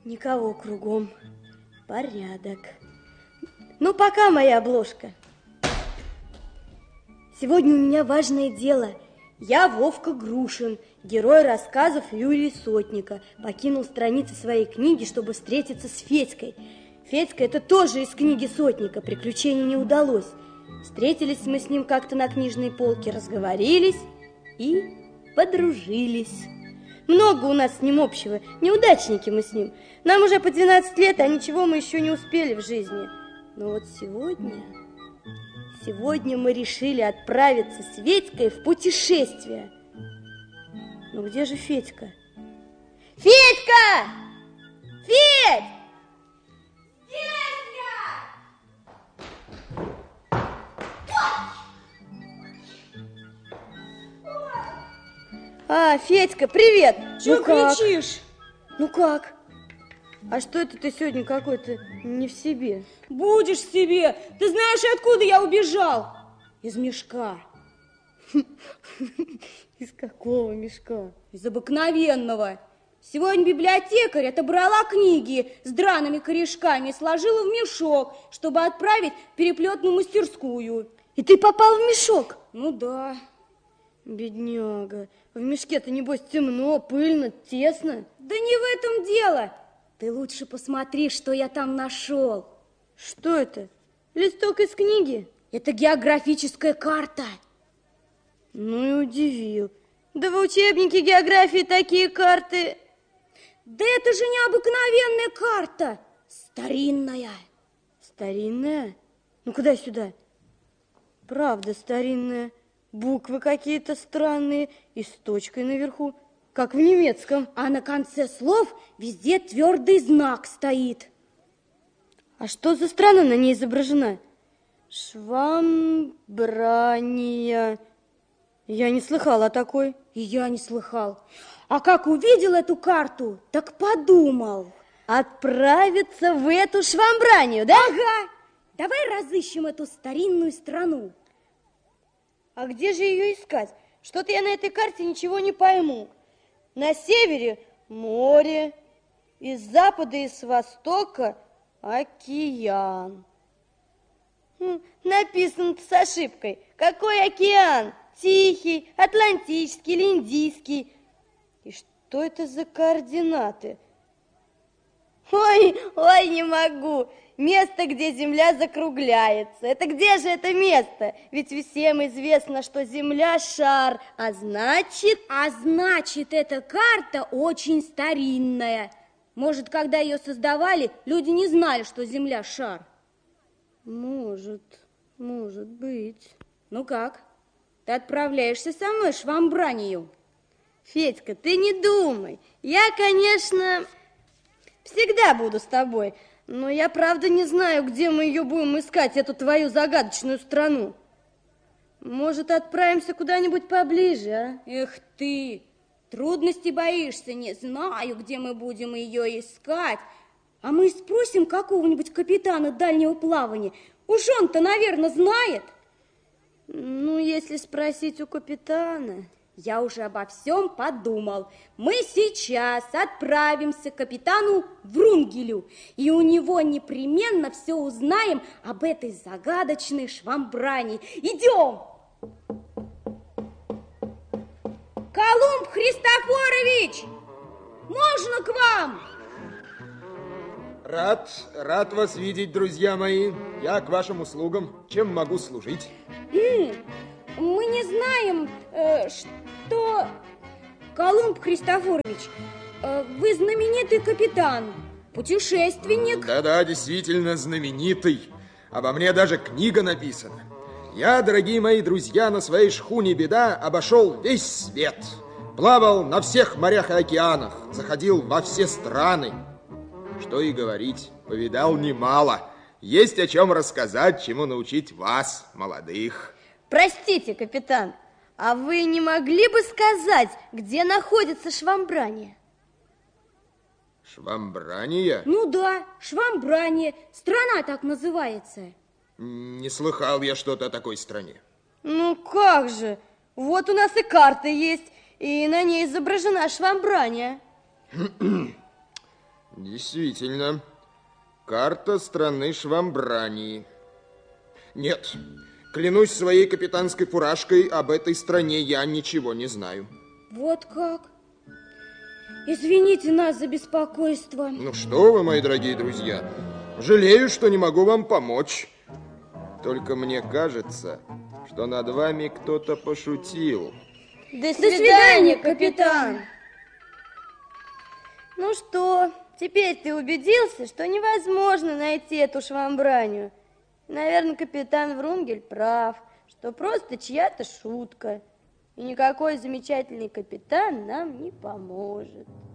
Никого кругом. Порядок. Ну, пока, моя обложка. Сегодня у меня важное дело. Я Вовка Грушин, герой рассказов Юрия Сотника. Покинул страницы своей книги, чтобы встретиться с Федькой. Федька – это тоже из книги Сотника. Приключений не удалось. Встретились мы с ним как-то на книжной полке, разговорились и подружились. Много у нас с ним общего. Неудачники мы с ним. Нам уже по 12 лет, а ничего мы еще не успели в жизни. Но вот сегодня мы решили отправиться с Федькой в путешествие. Ну где же Федька? Федька! Федь! А, Федька, привет! Чего кричишь? Ну как? А что это ты сегодня какой-то не в себе? Будешь в себе. Ты знаешь, откуда я убежал? Из мешка. Из какого мешка? Из обыкновенного. Сегодня библиотекарь отобрала книги с драными корешками и сложила в мешок, чтобы отправить в переплетную мастерскую. И ты попал в мешок? Ну да. Бедняга. В мешке-то, небось, темно, пыльно, тесно. Да не в этом дело. Ты лучше посмотри, что я там нашел. Что это? Листок из книги? Это географическая карта. Ну и удивил. Да в учебнике географии такие карты. Да это же необыкновенная карта. Старинная. Старинная? Ну-ка дай сюда. Правда старинная. Буквы какие-то странные и с точкой наверху, как в немецком. А на конце слов везде твердый знак стоит. А что за страна на ней изображена? Швамбрания. Я не слыхала о такой. И я не слыхал. А как увидел эту карту, так подумал. Отправиться в эту Швамбранию, да? Ага. Давай разыщем эту старинную страну. А где же ее искать? Что-то я на этой карте ничего не пойму. На севере море, из запада и с востока океан. Написано с ошибкой. Какой океан? Тихий, Атлантический или Индийский? И что это за координаты? Ой, не могу. Место, где Земля закругляется. Это где же это место? Ведь всем известно, что Земля шар, а значит... А значит, эта карта очень старинная. Может, когда ее создавали, люди не знали, что Земля шар. Может быть. Ну как? Ты отправляешься со мной в Швамбранию? Федька, ты не думай. Я, конечно, всегда буду с тобой. Но я, правда, не знаю, где мы ее будем искать, эту твою загадочную страну. Может, отправимся куда-нибудь поближе, а? Эх ты, трудностей боишься, не знаю, где мы будем ее искать. А мы спросим какого-нибудь капитана дальнего плавания. Уж он-то, наверное, знает. Ну, если спросить у капитана... Я уже обо всем подумал. Мы сейчас отправимся к капитану Врунгелю, и у него непременно все узнаем об этой загадочной Швамбрании. Идем! Колумб Христофорович, можно к вам? Рад вас видеть, друзья мои. Я к вашим услугам. Чем могу служить? Мы не знаем, что... Колумб Христофорович, вы знаменитый капитан, путешественник. Да-да, действительно знаменитый. Обо мне даже книга написана. Я, дорогие мои друзья, на своей шхуне «Беда» обошел весь свет. Плавал на всех морях и океанах, заходил во все страны. Что и говорить, повидал немало. Есть о чем рассказать, чему научить вас, молодых. Простите, капитан, а вы не могли бы сказать, где находится Швамбрания? Швамбрания? Ну да, Швамбрания. Страна так называется. Не слыхал я что-то о такой стране. Ну как же, вот у нас и карта есть, и на ней изображена Швамбрания. Действительно, карта страны Швамбрании. Нет, клянусь своей капитанской фуражкой, об этой стране я ничего не знаю. Вот как? Извините нас за беспокойство. Ну что вы, мои дорогие друзья, жалею, что не могу вам помочь. Только мне кажется, что над вами кто-то пошутил. До свидания, капитан. Ну что, теперь ты убедился, что невозможно найти эту Швамбранию? Наверное, капитан Врунгель прав, что просто чья-то шутка. И никакой замечательный капитан нам не поможет.